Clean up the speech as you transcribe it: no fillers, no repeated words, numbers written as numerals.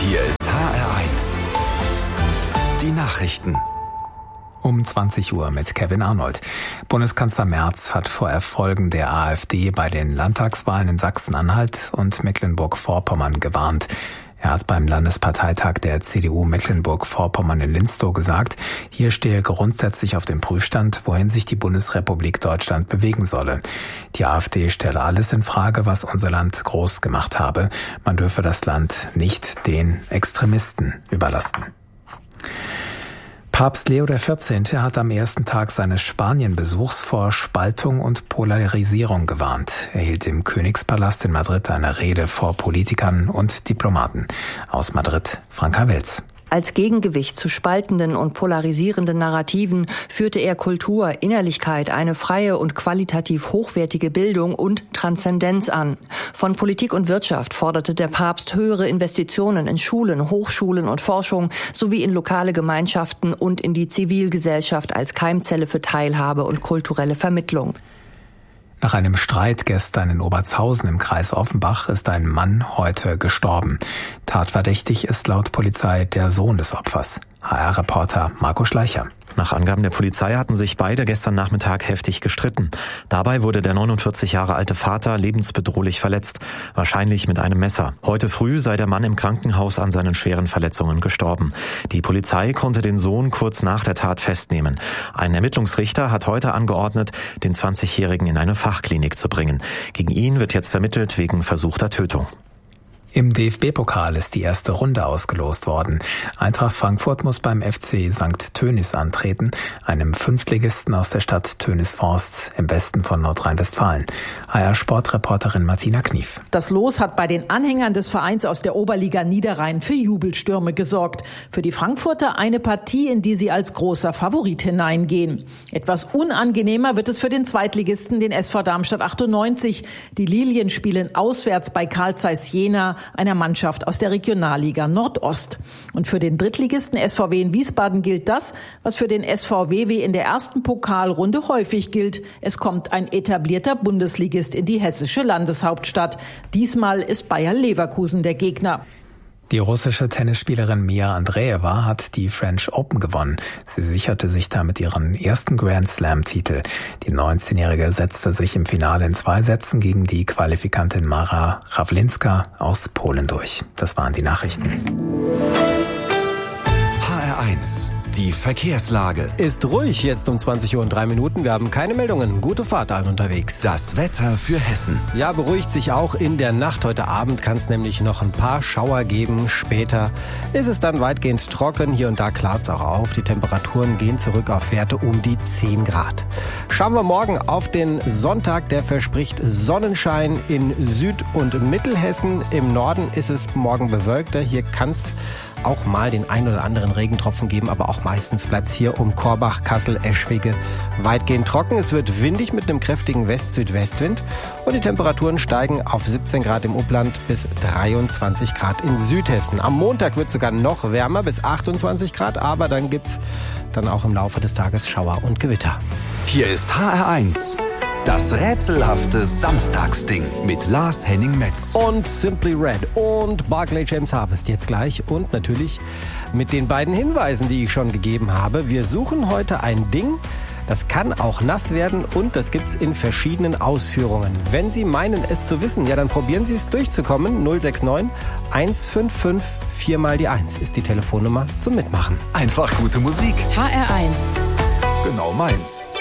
Hier ist HR1. Die Nachrichten. Um 20 Uhr mit Kevin Arnold. Bundeskanzler Merz hat vor Erfolgen der AfD bei den Landtagswahlen in Sachsen-Anhalt und Mecklenburg-Vorpommern gewarnt. Er hat beim Landesparteitag der CDU Mecklenburg-Vorpommern in Linstow gesagt, hier stehe grundsätzlich auf dem Prüfstand, wohin sich die Bundesrepublik Deutschland bewegen solle. Die AfD stelle alles in Frage, was unser Land groß gemacht habe. Man dürfe das Land nicht den Extremisten überlassen. Papst Leo XIV. Hat am ersten Tag seines Spanienbesuchs vor Spaltung und Polarisierung gewarnt. Er hielt im Königspalast in Madrid eine Rede vor Politikern und Diplomaten. Aus Madrid, Franka Welz. Als Gegengewicht zu spaltenden und polarisierenden Narrativen führte er Kultur, Innerlichkeit, eine freie und qualitativ hochwertige Bildung und Transzendenz an. Von Politik und Wirtschaft forderte der Papst höhere Investitionen in Schulen, Hochschulen und Forschung sowie in lokale Gemeinschaften und in die Zivilgesellschaft als Keimzelle für Teilhabe und kulturelle Vermittlung. Nach einem Streit gestern in Obertshausen im Kreis Offenbach ist ein Mann heute gestorben. Tatverdächtig ist laut Polizei der Sohn des Opfers. HR-Reporter Marco Schleicher. Nach Angaben der Polizei hatten sich beide gestern Nachmittag heftig gestritten. Dabei wurde der 49 Jahre alte Vater lebensbedrohlich verletzt, wahrscheinlich mit einem Messer. Heute früh sei der Mann im Krankenhaus an seinen schweren Verletzungen gestorben. Die Polizei konnte den Sohn kurz nach der Tat festnehmen. Ein Ermittlungsrichter hat heute angeordnet, den 20-Jährigen in eine Fachklinik zu bringen. Gegen ihn wird jetzt ermittelt wegen versuchter Tötung. Im DFB-Pokal ist die erste Runde ausgelost worden. Eintracht Frankfurt muss beim FC St. Tönnies antreten, einem Fünftligisten aus der Stadt Tönnisforst im Westen von Nordrhein-Westfalen. HR-Sportreporterin Martina Knief. Das Los hat bei den Anhängern des Vereins aus der Oberliga Niederrhein für Jubelstürme gesorgt. Für die Frankfurter eine Partie, in die sie als großer Favorit hineingehen. Etwas unangenehmer wird es für den Zweitligisten, den SV Darmstadt 98. Die Lilien spielen auswärts bei Carl Zeiss Jena, einer Mannschaft aus der Regionalliga Nordost. Und für den Drittligisten SVW in Wiesbaden gilt das, was für den SVW in der ersten Pokalrunde häufig gilt. Es kommt ein etablierter Bundesligist in die hessische Landeshauptstadt. Diesmal ist Bayer Leverkusen der Gegner. Die russische Tennisspielerin Mia Andreeva hat die French Open gewonnen. Sie sicherte sich damit ihren ersten Grand Slam-Titel. Die 19-Jährige setzte sich im Finale in 2 Sätzen gegen die Qualifikantin Mara Rawlinska aus Polen durch. Das waren die Nachrichten. HR1. Die Verkehrslage. Ist ruhig jetzt um 20:03 Uhr. Wir haben keine Meldungen. Gute Fahrt allen unterwegs. Das Wetter für Hessen. Ja, beruhigt sich auch in der Nacht. Heute Abend kann es nämlich noch ein paar Schauer geben. Später ist es dann weitgehend trocken. Hier und da klart es auch auf. Die Temperaturen gehen zurück auf Werte um die 10 Grad. Schauen wir morgen auf den Sonntag. Der verspricht Sonnenschein in Süd- und Mittelhessen. Im Norden ist es morgen bewölkter. Hier kann es auch mal den ein oder anderen Regentropfen geben, aber auch meistens bleibt es hier um Korbach, Kassel, Eschwege weitgehend trocken. Es wird windig mit einem kräftigen West-Südwestwind und die Temperaturen steigen auf 17 Grad im Upland bis 23 Grad in Südhessen. Am Montag wird es sogar noch wärmer bis 28 Grad, aber dann gibt's dann auch im Laufe des Tages Schauer und Gewitter. Hier ist HR1. Das rätselhafte Samstagsding mit Lars Henning-Metz. Und Simply Red und Barclay James Harvest jetzt gleich. Und natürlich mit den beiden Hinweisen, die ich schon gegeben habe. Wir suchen heute ein Ding, das kann auch nass werden und das gibt's in verschiedenen Ausführungen. Wenn Sie meinen, es zu wissen, ja, dann probieren Sie es durchzukommen. 069 155 4 mal die 1 ist die Telefonnummer zum Mitmachen. Einfach gute Musik. HR1. Genau meins.